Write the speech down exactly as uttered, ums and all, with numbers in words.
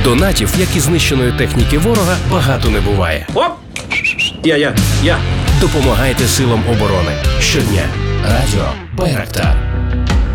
Донатів, як і знищеної техніки ворога, багато не буває. Оп! Я, я, я. Допомагайте силам оборони щодня. Радіо Байрактар.